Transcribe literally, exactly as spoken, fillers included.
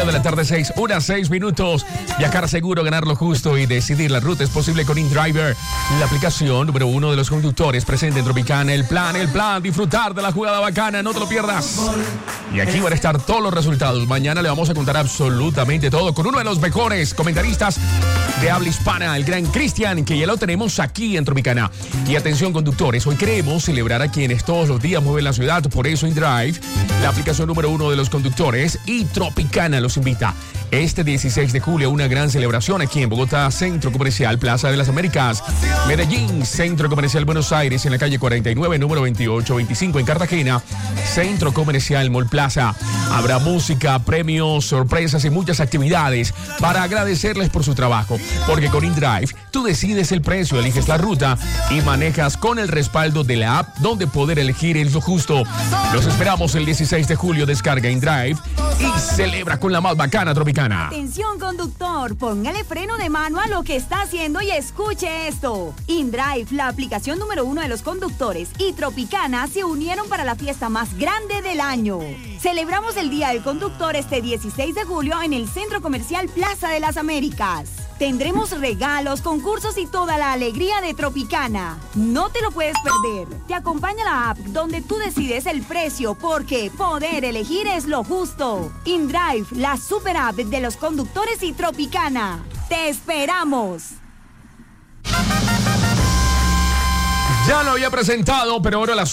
de la tarde, seis, una, seis minutos. Viajar seguro, ganar lo justo y decidir la ruta es posible con InDriver, la aplicación número uno de los conductores presente en Tropicana. El plan, el plan, disfrutar de la jugada bacana, no te lo pierdas. Y aquí van a estar todos los resultados. Mañana le vamos a contar absolutamente todo con uno de los mejores comentaristas de habla hispana, el gran Cristian, que ya lo tenemos aquí en Tropicana. Y atención, conductores, hoy queremos celebrar a quienes todos los días mueven la ciudad. Por eso InDrive, la aplicación número uno de los conductores, y Tropicana los invita este dieciséis de julio a una gran celebración aquí en Bogotá, Centro Comercial Plaza de las Américas, Medellín, Centro Comercial Buenos Aires, en la calle cuarenta y nueve, número veintiocho veinticinco, en Cartagena, Centro Comercial Mall Plaza. Habrá música, premios, sorpresas y muchas actividades para agradecerles por su trabajo, porque con InDrive tú decides el precio, eliges la ruta y manejas con el respaldo de la app, donde poder elegir es lo justo. Los esperamos el dieciséis de julio. Descarga InDrive y celebra con la más bacana Tropicana. Atención, conductor, póngale freno de mano a lo que está haciendo y escuche esto. InDrive, la aplicación número uno de los conductores, y Tropicana se unieron para la fiesta más grande del año. Celebramos el Día del Conductor este dieciséis de julio en el Centro Comercial Plaza de las Américas. Tendremos regalos, concursos y toda la alegría de Tropicana. No te lo puedes perder. Te acompaña la app donde tú decides el precio, porque poder elegir es lo justo. InDrive, la super app de los conductores, y Tropicana. ¡Te esperamos! Ya lo había presentado, pero ahora la